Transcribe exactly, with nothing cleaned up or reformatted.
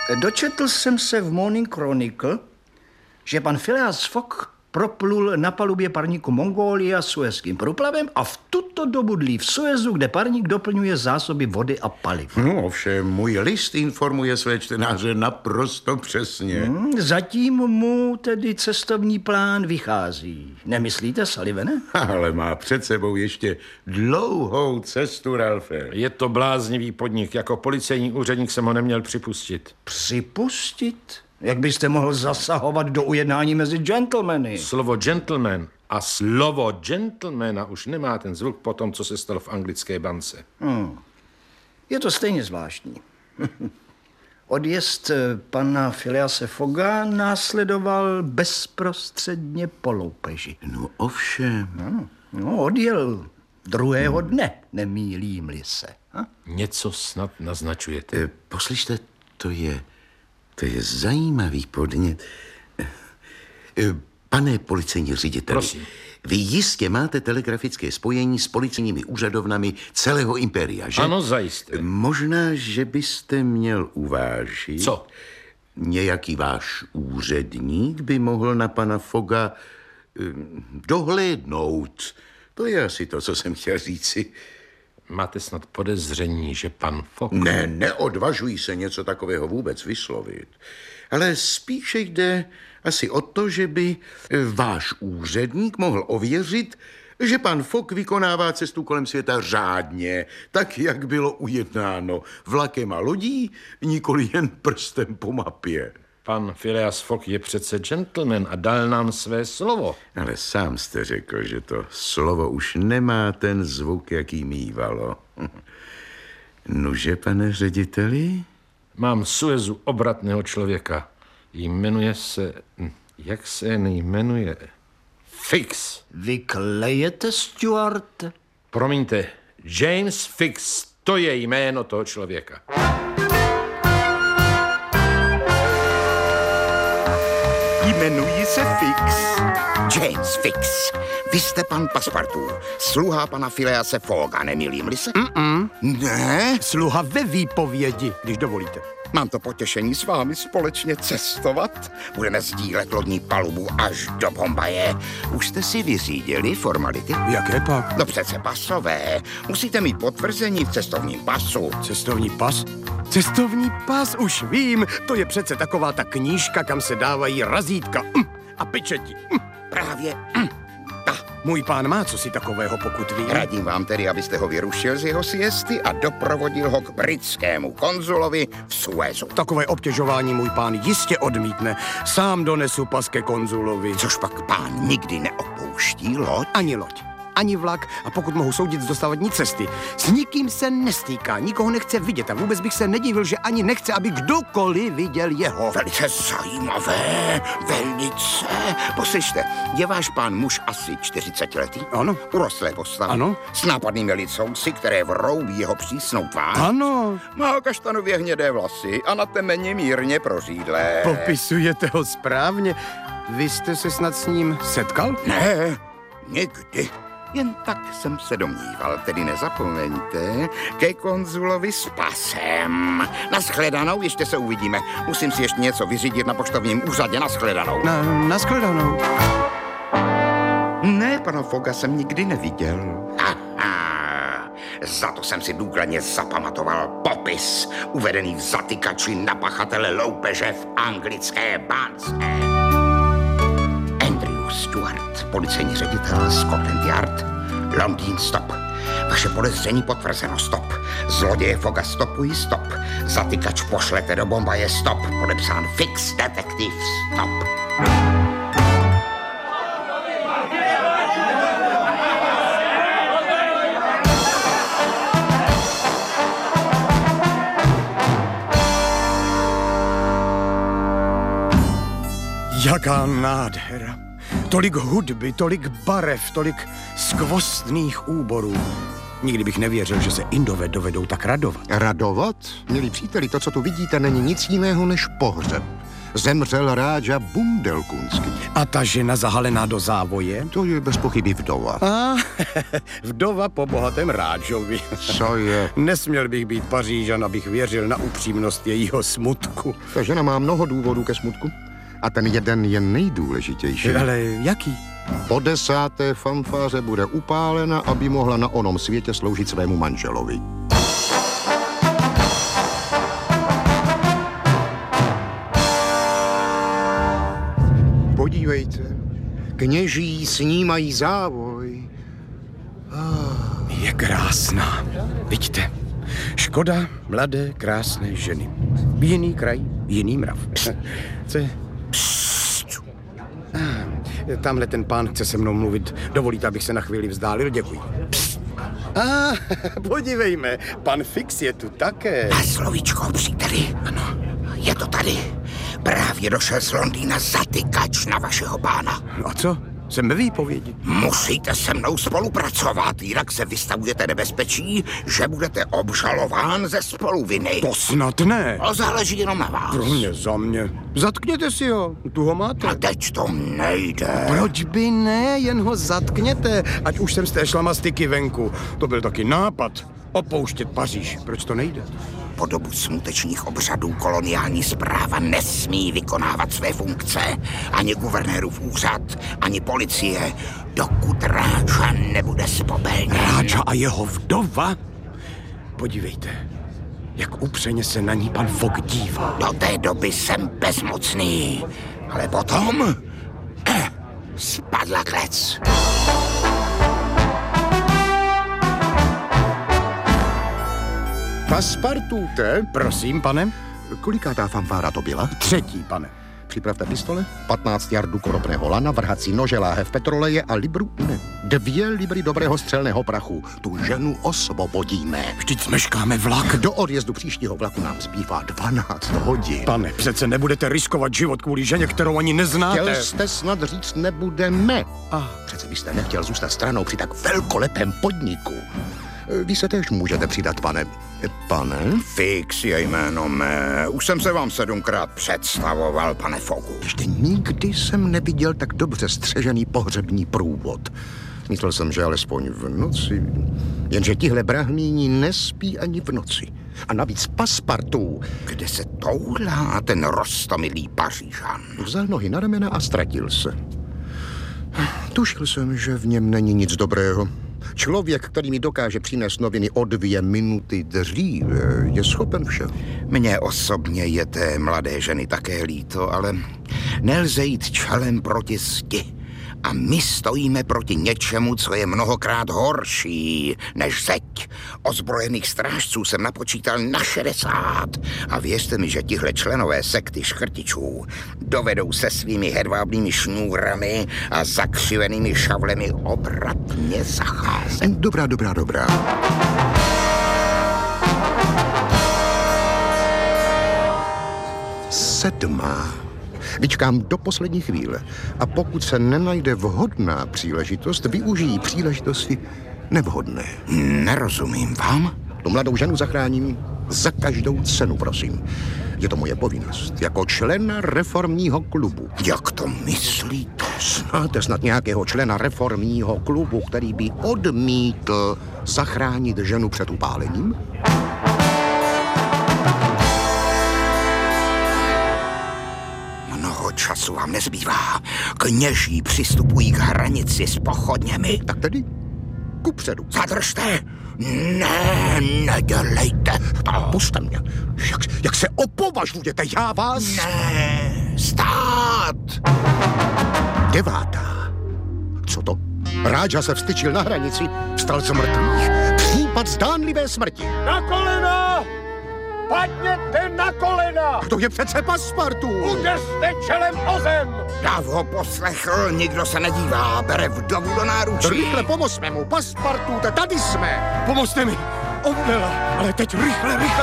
Dočetl jsem se v Morning Chronicle, že pan Phileas Fogg proplul na palubě parníku Mongolia Suezským průplavem a v tuto dobu dlí v Suezu, kde parník doplňuje zásoby vody a paliv. No ovšem, můj list informuje své čtenáře naprosto přesně. Hmm, zatím mu tedy cestovní plán vychází. Nemyslíte, Sullivane? Ale má před sebou ještě dlouhou cestu, Ralfe. Je to bláznivý podnik. Jako policejní úředník jsem ho neměl připustit. Připustit? Jak byste mohl zasahovat do ujednání mezi gentlemany? Slovo gentleman a slovo gentlemana už nemá ten zvuk po tom, co se stalo v anglické bance. Hmm. Je to stejně zvláštní. Odjezd pana Philease Fogga následoval bezprostředně po loupeži. No ovšem. No, no odjel druhého dne, nemýlím-li se. Ha? Něco snad naznačujete. E, poslyšte, to je... To je zajímavý podnět. Pane policejní řediteli, prosím. Vy jistě máte telegrafické spojení s policejními úřadovnami celého impéria, že? Ano, zajisté. Možná, že byste měl uvážit... Co? Nějaký váš úředník by mohl na pana Fogga dohlédnout. To je asi to, co jsem chtěl říci. Máte snad podezření, že pan Fogg... Ne, neodvažují se něco takového vůbec vyslovit. Ale spíše jde asi o to, že by váš úředník mohl ověřit, že pan Fogg vykonává cestu kolem světa řádně, tak, jak bylo ujednáno vlakem a lodí, nikoli jen prstem po mapě. Pan Phileas Fogg je přece gentleman a dal nám své slovo. Ale sám jste řekl, že to slovo už nemá ten zvuk, jaký mívalo. Nuže, pane řediteli? Mám Suezu obratného člověka. Jmenuje se... Jak se jmenuje? Fix. Vy klejete, Stuart? Promiňte, James Fix, to je jméno toho člověka. Jmenuji se Fix. James Fix. Vy jste pan Passepartout, sluha pana Philease Fogga, nemýlím-li se? Mm-mm. Ne? Sluha ve výpovědi, když dovolíte. Mám to potěšení s vámi společně cestovat. Budeme sdílet lodní palubu až do Bombaje. Už jste si vyřídili formality? Jaké pak? No přece pasové. Musíte mít potvrzení v cestovním pasu. Cestovní pas? Cestovní pas, už vím. To je přece taková ta knížka, kam se dávají razítka mm, a pečeti. Mm. Právě mm, ta. Můj pán má cosi takového, pokud ví. Radím vám tedy, abyste ho vyrušil z jeho siesty a doprovodil ho k britskému konzulovi v Suezu. Takové obtěžování můj pán jistě odmítne. Sám donesu pas ke konzulovi. Což pak pán nikdy neopouští loď? Ani loď, ani vlak a pokud mohu soudit z dosavadní cesty. S nikým se nestýká, nikoho nechce vidět a vůbec bych se nedivil, že ani nechce, aby kdokoliv viděl jeho. Velice zajímavé, velice. Poslyšte, je váš pán muž asi čtyřicetiletý? Ano. Urostlé postavy? Ano. S nápadnými licouci, které vroubí jeho přísnou tvář? Ano. Má kaštanově hnědé vlasy a na temeni mírně prořídlé. Popisujete ho správně. Vy jste se snad s ním setkal? Ne, nikdy. Jen tak jsem se domníval, tedy nezapomeňte, ke konzulovi s pasem. Naschledanou, ještě se uvidíme. Musím si ještě něco vyřídit na poštovním úřadě. Naschledanou. Na, naschledanou. Ne, pana Fogga jsem nikdy neviděl. Aha, za to jsem si důkladně zapamatoval popis, uvedený v zatykači na pachatele loupeže v anglické bance. Andrew Stuart, policejní ředitel Scotland Yard, Londýn, stop. Vaše podezření potvrzeno, stop. Zloděje Fogga stopují, stop. Zatykač pošlete do Bombaje, stop. Podepsán Fix Detective, stop. Jaká nádhera. Tolik hudby, tolik barev, tolik skvostných úborů. Nikdy bych nevěřil, že se Indové dovedou tak radovat. Radovat? Milí příteli, to, co tu vidíte, není nic jiného než pohřeb. zemřel Rádža Bundelkunský. A ta žena zahalená do závoje? To je bez pochyby vdova. A vdova po bohatém Rádžovi. Co je? Nesměl bych být Pařížan, abych věřil na upřímnost jejího smutku. Ta žena má mnoho důvodů ke smutku. A ten jeden je nejdůležitější. Ale jaký? Po desáté fanfáře bude upálena, aby mohla na onom světě sloužit svému manželovi. Podívejte, kněží snímají závoj. Je krásná. Vidíte? Škoda mladé, krásné ženy. Jiný kraj, jiný mrav. Co je? Ah, tamhle ten pán chce se mnou mluvit. Dovolíte, abych se na chvíli vzdálil? Děkuji. A ah, podívejme, pan Fix je tu také. Na slovíčko, příteli. Ano, je to tady. Právě došel z Londýna zatykač na vašeho pána. No a co? Jsem ve výpovědi. Musíte se mnou spolupracovat, jinak se vystavujete nebezpečí, že budete obžalován ze spoluviny. To snad ne. To záleží jenom na vás. Pro mě, za mě. Zatkněte si ho, tu ho máte. A teď to nejde. Proč by ne, jen ho zatkněte, ať už jsem z té šlamastiky venku. To byl taky nápad, opouštět Paříž. Proč to nejde? Po dobu smutečných obřadů koloniální správa nesmí vykonávat své funkce. Ani guvernérův úřad, ani policie, dokud Rádža nebude spopelněn. Rádža a jeho vdova? Podívejte, jak upřeně se na ní pan Fogg dívá. Do té doby jsem bezmocný, ale potom eh, spadla klec. Paspartute, Prosím, pane? kolikátá fanfára to byla? Třetí, pane. Připravte pistole, patnáct jardů koropného lana, vrhací nože, láhev petroleje a libru, ne, dvě libry dobrého střelného prachu. Tu ženu osvobodíme. Vždyť smeškáme vlak. Do odjezdu příštího vlaku nám zbývá dvanáct hodin. Pane, přece nebudete riskovat život kvůli ženě, kterou ani neznáte. Chtěl jste snad říct nebudeme. Ah. Přece byste nechtěl zůstat stranou při tak velkolepém podniku. Vy se též můžete přidat, pane. Pane? Fix je jméno mé. Už jsem se vám sedmkrát představoval, pane Foggu. Ještě nikdy jsem neviděl tak dobře střežený pohřební průvod. Myslel jsem, že alespoň v noci. Jenže tihle brahmíni nespí ani v noci. A navíc Paspartu Kde se toulá ten roztomilý Pařížan? vzal nohy na ramena a ztratil se. Tušil jsem, že v něm není nic dobrého. Člověk, který mi dokáže přinést noviny o dvě minuty dříve, je schopen všeho. Mně osobně je té mladé ženy také líto, ale nelze jít čelem proti zdi. A my stojíme proti něčemu, co je mnohokrát horší než zeď. Ozbrojených strážců jsem napočítal na šedesát. A věřte mi, že tihle členové sekty škrtičů dovedou se svými hedvábnými šňůrami a zakřivenými šavlemi obratně zacházet. Dobrá, dobrá, dobrá. Sedmá. Vyčkám do poslední chvíle a pokud se nenajde vhodná příležitost, využijí příležitosti nevhodné. Nerozumím vám? Tu mladou ženu zachráním za každou cenu, prosím. Je to moje povinnost, jako člena reformního klubu. Jak to myslíte? Znáte snad nějakého člena reformního klubu, který by odmítl zachránit ženu před upálením? Mnoho času vám nezbývá. Kněží přistupují k hranici s pochodněmi. Tak tedy kupředu. Zadržte! Ne, nedělejte to. Puste mě. Jak, jak se opovažujete, já vás... Ne, stát! Devátá. Co to? Rádža se vstyčil na hranici, vstal z mrtvých. Případ zdánlivé smrti. Na kolena! Padněte na kolena! To je přece Paspartu. Udeřte čelem o zem! Dáv ho poslechl, nikdo se nedívá, bere vdovu do náručí. Rychle pomozme mu, Paspartu, tady jsme. Pomozte mi! Omdlela! Ale teď rychle, rychle!